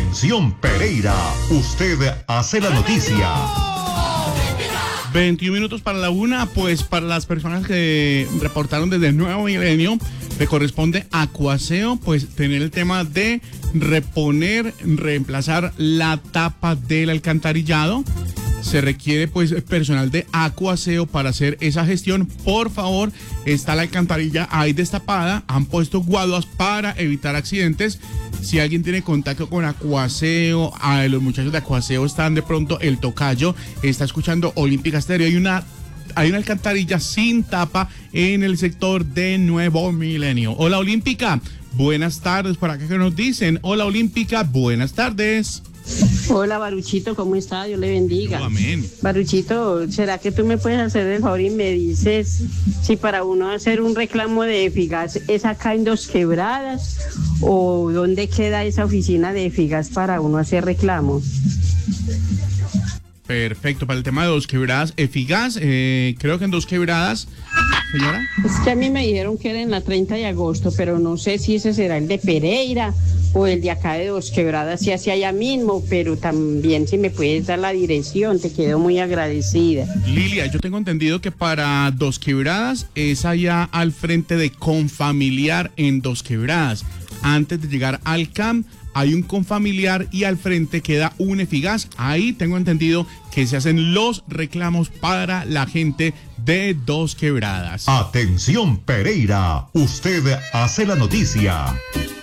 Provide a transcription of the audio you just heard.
Atención Pereira, usted hace la noticia. 21 minutos para la una, pues para las personas que reportaron desde el Nuevo Milenio, le corresponde a Acuaseo, pues tener el tema de reemplazar la tapa del alcantarillado. Se requiere pues personal de Acuaseo para hacer esa gestión. Por favor, está la alcantarilla ahí destapada, han puesto guaduas para evitar accidentes. Si alguien tiene contacto con Acuaseo, los muchachos de Acuaseo están de pronto, el tocayo está escuchando Olímpica Estéreo. Hay una alcantarilla sin tapa en el sector de Nuevo Milenio. Hola Olímpica, buenas tardes. ¿Para qué nos dicen? Hola Olímpica, buenas tardes. Hola Baruchito, ¿cómo está? Dios le bendiga. Oh, amén. Baruchito, ¿será que tú me puedes hacer el favor y me dices si para uno hacer un reclamo de Efigas es acá en Dos Quebradas o dónde queda esa oficina de Efigas para uno hacer reclamo? Perfecto, para el tema de Dos Quebradas, Efigas, creo que en Dos Quebradas, señora. Es que a mí me dijeron que era en la 30 de agosto, pero no sé si ese será el de Pereira o el de acá de Dos Quebradas, si hacia allá mismo, pero también si me puedes dar la dirección, te quedo muy agradecida. Lilia, yo tengo entendido que para Dos Quebradas es allá al frente de Confamiliar en Dos Quebradas. Antes de llegar al CAM hay un Confamiliar y al frente queda un Efigas. Ahí tengo entendido que se hacen los reclamos para la gente de Dos Quebradas. Atención Pereira, usted hace la noticia.